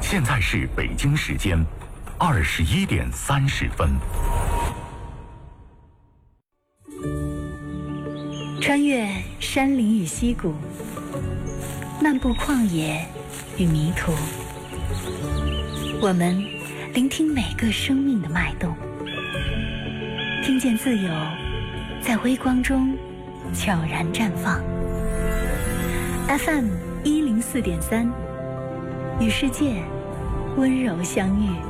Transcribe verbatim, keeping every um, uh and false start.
现在是北京时间二十一点三十分。 穿越山林与溪谷，漫步旷野与迷途，我们聆听每个生命的脉动，听见自由在微光中悄然绽放。F M 一零四点三，与世界温柔相遇。